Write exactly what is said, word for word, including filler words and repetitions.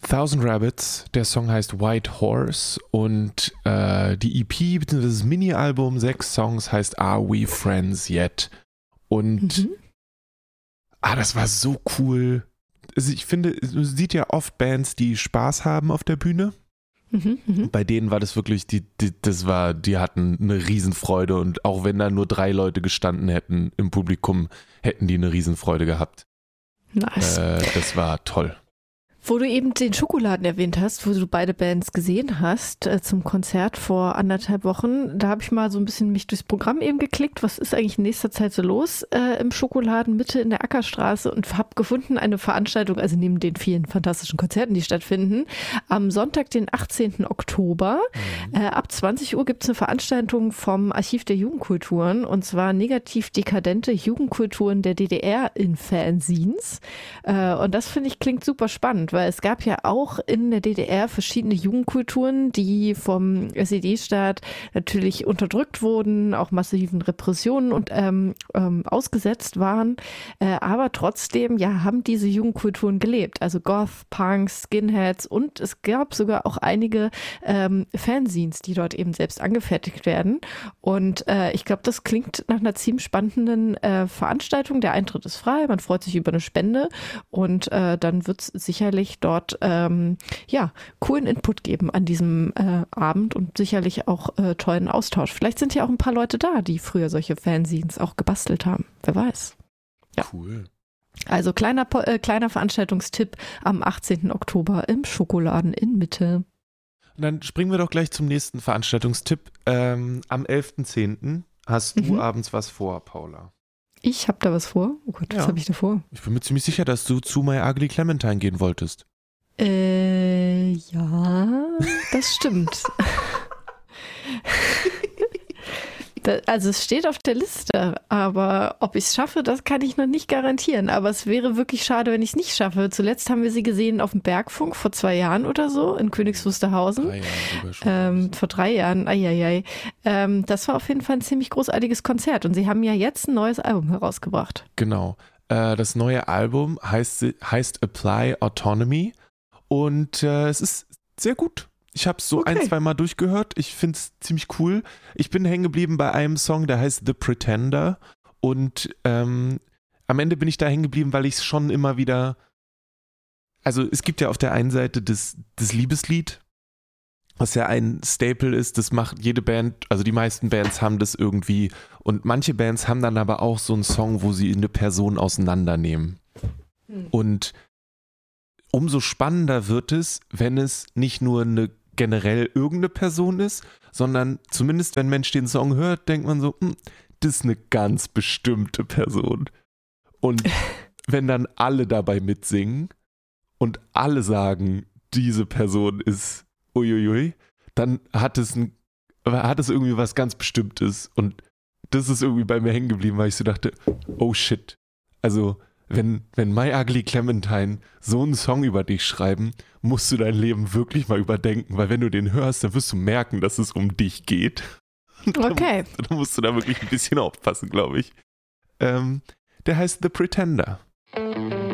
Thousand Rabbits, der Song heißt White Horse und äh, die E P bzw. das Mini-Album, sechs Songs, heißt Are We Friends Yet? Und mhm. ah, das war so cool. Also ich finde, man sieht ja oft Bands, die Spaß haben auf der Bühne. Mhm, mh. Bei denen war das wirklich, die, die, das war, die hatten eine Riesenfreude und auch wenn da nur drei Leute gestanden hätten im Publikum, hätten die eine Riesenfreude gehabt. Nice. Äh, das war toll. Wo du eben den Schokoladen erwähnt hast, wo du beide Bands gesehen hast äh, zum Konzert vor anderthalb Wochen, da habe ich mal so ein bisschen mich durchs Programm eben geklickt, was ist eigentlich in nächster Zeit so los äh, im Schokoladen Mitte in der Ackerstraße und habe gefunden eine Veranstaltung, also neben den vielen fantastischen Konzerten, die stattfinden, am Sonntag, den achtzehnten Oktober, mhm. äh, ab zwanzig Uhr gibt es eine Veranstaltung vom Archiv der Jugendkulturen und zwar negativ dekadente Jugendkulturen der D D R in Fanzines äh, und das finde ich klingt super spannend, weil es gab ja auch in der D D R verschiedene Jugendkulturen, die vom S E D-Staat natürlich unterdrückt wurden, auch massiven Repressionen und ähm, ähm, ausgesetzt waren, äh, aber trotzdem ja haben diese Jugendkulturen gelebt, also Goth, Punks, Skinheads und es gab sogar auch einige ähm, Fanzines, die dort eben selbst angefertigt werden und äh, ich glaube, das klingt nach einer ziemlich spannenden äh, Veranstaltung. Der Eintritt ist frei, man freut sich über eine Spende und äh, dann wird es sicherlich dort ähm, ja, coolen Input geben an diesem äh, Abend und sicherlich auch äh, tollen Austausch. Vielleicht sind ja auch ein paar Leute da, die früher solche Fanzines auch gebastelt haben. Wer weiß. Ja. Cool. Also kleiner, äh, kleiner Veranstaltungstipp am achtzehnten Oktober im Schokoladen in Mitte. Und dann springen wir doch gleich zum nächsten Veranstaltungstipp. Ähm, am elften zehnten hast du mhm. abends was vor, Paula. Ich habe da was vor? Oh Gott, was ja. habe ich da vor? Ich bin mir ziemlich sicher, dass du zu My Ugly Clementine gehen wolltest. Äh, ja, das stimmt. da, also es steht auf der Liste, aber ob ich es schaffe, das kann ich noch nicht garantieren. Aber es wäre wirklich schade, wenn ich es nicht schaffe. Zuletzt haben wir sie gesehen auf dem Bergfunk vor zwei Jahren oder so in Königs Wusterhausen. Drei Jahre schon. Ähm, vor drei Jahren, eieiei. Ähm, das war auf jeden Fall ein ziemlich großartiges Konzert und sie haben ja jetzt ein neues Album herausgebracht. Genau. Äh, das neue Album heißt, heißt Apply Autonomy und äh, es ist sehr gut. Ich habe es so okay. ein, zwei Mal durchgehört. Ich finde es ziemlich cool. Ich bin hängen geblieben bei einem Song, der heißt The Pretender. Und ähm, am Ende bin ich da hängen geblieben, weil ich es schon immer wieder. Also, es gibt ja auf der einen Seite das, das Liebeslied, was ja ein Staple ist. Das macht jede Band, also die meisten Bands haben das irgendwie. Und manche Bands haben dann aber auch so einen Song, wo sie eine Person auseinandernehmen. Hm. Und umso spannender wird es, wenn es nicht nur eine generell irgendeine Person ist, sondern zumindest wenn ein Mensch den Song hört, denkt man so, hm, das ist eine ganz bestimmte Person. Und wenn dann alle dabei mitsingen und alle sagen, diese Person ist uiuiui, dann hat es, ein, hat es irgendwie was ganz Bestimmtes. Und das ist irgendwie bei mir hängen geblieben, weil ich so dachte, oh shit. Also Wenn, wenn My Ugly Clementine so einen Song über dich schreiben, musst du dein Leben wirklich mal überdenken, weil wenn du den hörst, dann wirst du merken, dass es um dich geht. Okay. Dann, dann musst du da wirklich ein bisschen aufpassen, glaube ich. Ähm, der heißt The Pretender.